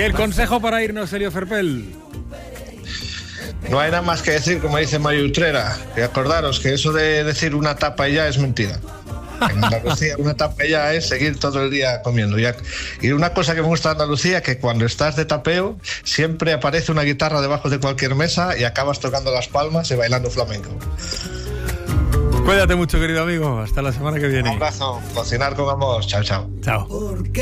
el consejo para irnos, Elio Ferpel? No hay nada más que decir, como dice Mario Utrera, que acordaros que eso de decir una tapa y ya es mentira. En Andalucía una tapa y ya es seguir todo el día comiendo. Y una cosa que me gusta de Andalucía, que cuando estás de tapeo siempre aparece una guitarra debajo de cualquier mesa y acabas tocando las palmas y bailando flamenco. Cuídate mucho, querido amigo. Hasta la semana que viene. Un abrazo. Cocinar con amor. Chao, chao. Chao.